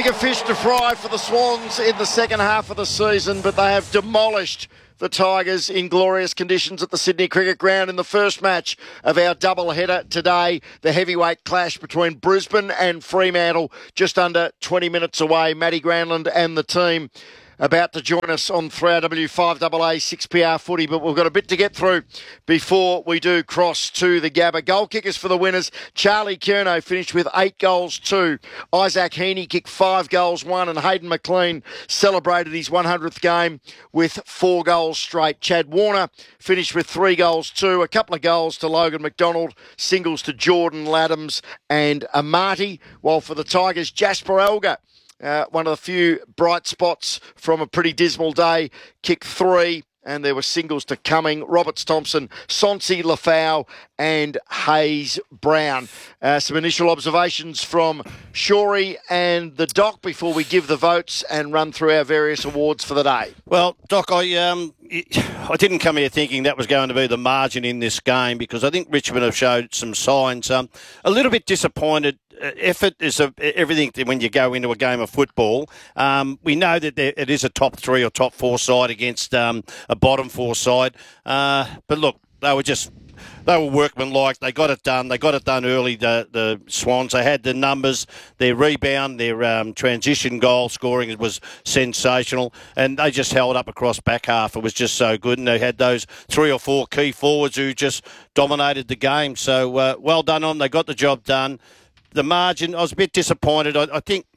Bigger fish to fry for the Swans in the second half of the season, but they have demolished the Tigers in glorious conditions at the Sydney Cricket Ground in the first match of our double-header today. The heavyweight clash between Brisbane and Fremantle, just under 20 minutes away. Matty Granlund and the team about to join us on 3RW 5AA 6PR footy, but we've got a bit to get through before we do cross to the Gabba. Goal kickers for the winners. Charlie Curnow finished with 8 goals, 2. Isaac Heaney kicked 5 goals, 1, and Hayden McLean celebrated his 100th game with 4 goals straight. Chad Warner finished with 3 goals, 2. A couple of goals to Logan McDonald, singles to Jordan Laddams and Amati, while for the Tigers, Jasper Elgar, one of the few bright spots from a pretty dismal day, kicked 3, and there were singles to Cumming, Roberts Thompson, Sonsi Lafau and Hayes Brown. Some initial observations from Shorey and the Doc before we give the votes and run through our various awards for the day. Well, Doc, I didn't come here thinking that was going to be the margin in this game, because I think Richmond have showed some signs. A little bit disappointed. Effort is everything when you go into a game of football. We know that it is a top 3 or top 4 side against a bottom 4 side. But look, they were workmanlike. They got it done. They got it done early, the Swans. They had the numbers, their rebound, their transition goal scoring was sensational, and they just held up across back half. It was just so good, and they had those 3 or 4 key forwards who just dominated the game. So well done on them. They got the job done. The margin, I was a bit disappointed. I think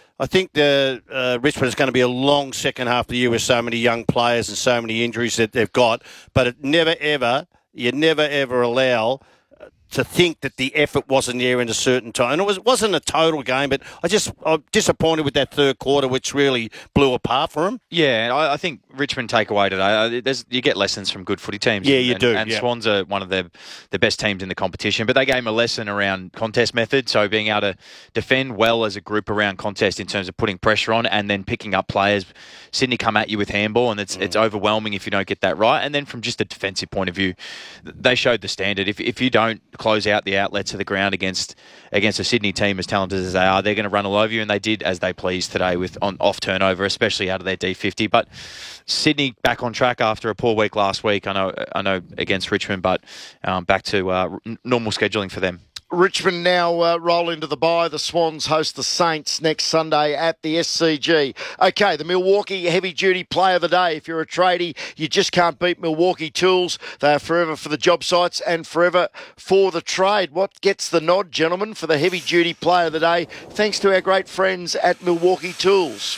the Richmond is going to be a long second half of the year with so many young players and so many injuries that they've got. But you never ever allow to think that the effort wasn't there in a certain time. And it wasn't a total game, but I'm disappointed with that third quarter, which really blew apart for them. Yeah, I think Richmond takeaway today, you get lessons from good footy teams. Yeah, you do. And yeah. Swans are one of the best teams in the competition, but they gave them a lesson around contest method, so being able to defend well as a group around contest in terms of putting pressure on and then picking up players. Sydney come at you with handball, and it's overwhelming if you don't get that right. And then from just a defensive point of view, they showed the standard. If you don't close out the outlets of the ground against a Sydney team as talented as they are, they're going to run all over you, and they did as they pleased today with off turnover, especially out of their D50. But Sydney back on track after a poor week last week. I know against Richmond, but back to normal scheduling for them. Richmond now roll into the bye. The Swans host the Saints next Sunday at the SCG. Okay, the Milwaukee heavy-duty play of the day. If you're a tradie, you just can't beat Milwaukee Tools. They are forever for the job sites and forever for the trade. What gets the nod, gentlemen, for the heavy-duty play of the day, thanks to our great friends at Milwaukee Tools?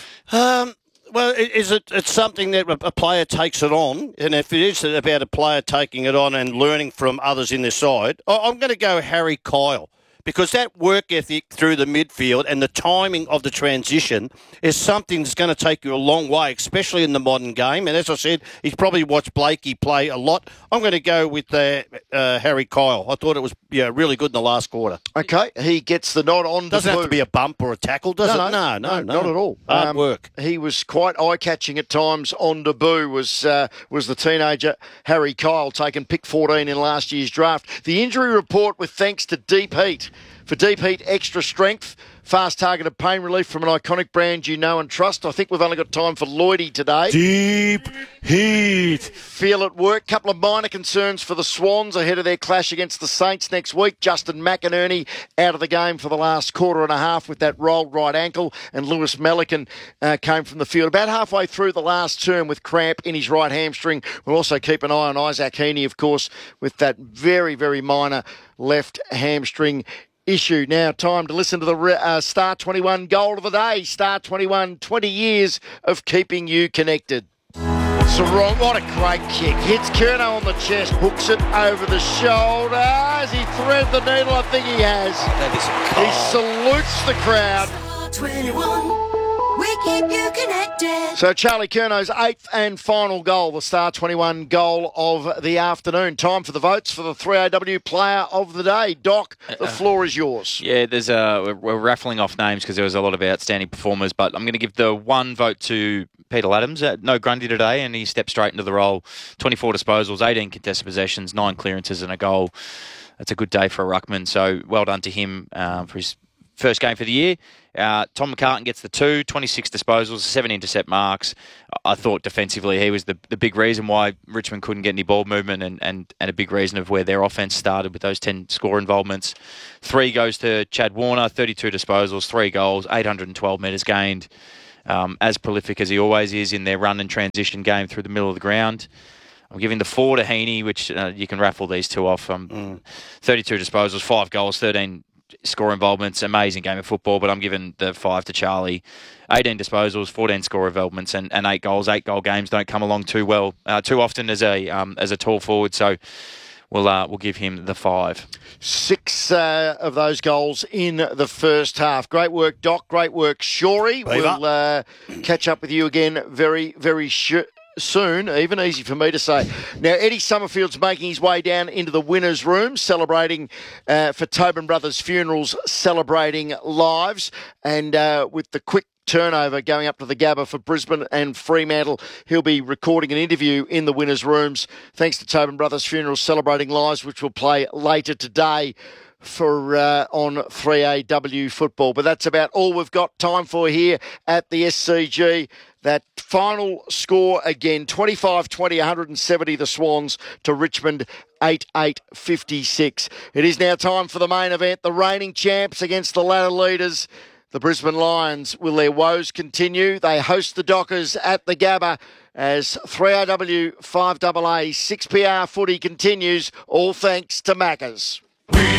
Well, it's something that a player takes it on, and if it is about a player taking it on and learning from others in their side, I'm going to go Harry Kyle, because that work ethic through the midfield and the timing of the transition is something that's going to take you a long way, especially in the modern game. And as I said, he's probably watched Blakey play a lot. I'm going to go with Harry Kyle. I thought it was really good in the last quarter. Okay, he gets the nod on. Doesn't have to be a bump or a tackle, does it? No, not at all. Hard work. He was quite eye-catching at times on debut, was the teenager Harry Kyle, taken pick 14 in last year's draft. The injury report with thanks to Deep Heat. For Deep Heat Extra Strength, fast targeted pain relief from an iconic brand you know and trust. I think we've only got time for Lloydie today. Deep Heat. Feel it work. Couple of minor concerns for the Swans ahead of their clash against the Saints next week. Justin McInerney out of the game for the last quarter and a half with that rolled right ankle, and Lewis Melican came from the field about halfway through the last term with cramp in his right hamstring. We'll also keep an eye on Isaac Heaney, of course, with that very, very minor left hamstring issue. Now, time to listen to the Star 21 goal of the day. Star 21, 20 years of keeping you connected. Sarong, what a great kick. Hits Curnow on the chest, hooks it over the shoulder. Has he threaded the needle? I think he has. He salutes the crowd. Star 21. We keep you connected. So Charlie Curnow's 8th and final goal, the Star 21 goal of the afternoon. Time for the votes for the 3AW player of the day. Doc, the floor is yours. Yeah, we're raffling off names because there was a lot of outstanding performers, but I'm going to give the one vote to Peter Laddams. No Grundy today, and he stepped straight into the role. 24 disposals, 18 contested possessions, 9 clearances and a goal. That's a good day for a ruckman, so well done to him for his first game for the year. Tom McCartan gets the 2, 26 disposals, 7 intercept marks. I thought defensively he was the big reason why Richmond couldn't get any ball movement and a big reason of where their offense started with those 10 score involvements. 3 goes to Chad Warner, 32 disposals, 3 goals, 812 metres gained. As prolific as he always is in their run and transition game through the middle of the ground. I'm giving the 4 to Heaney, which you can raffle these 2 off. 32 disposals, 5 goals, 13 score involvements, amazing game of football, but I'm giving the 5 to Charlie. 18 disposals, 14 score involvements, and 8 goals. 8-goal games don't come along too often as a tall forward, so we'll give him the 5. 6 of those goals in the first half. Great work, Doc. Great work, Shorey. We'll catch up with you again very, very soon, even easy for me to say. Now, Eddie Summerfield's making his way down into the winners' room, celebrating for Tobin Brothers Funerals, celebrating lives, and with the quick turnover going up to the Gabba for Brisbane and Fremantle, he'll be recording an interview in the winners' rooms, thanks to Tobin Brothers Funerals, celebrating lives, which will play later today for on 3AW football. But that's about all we've got time for here at the SCG. That final score again, 25-20, 170 the Swans to Richmond 8-8-56. It is now time for the main event. The reigning champs against the ladder leaders, the Brisbane Lions. Will their woes continue? They host the Dockers at the Gabba as 3AW 5AA 6PR footy continues, all thanks to Maccas.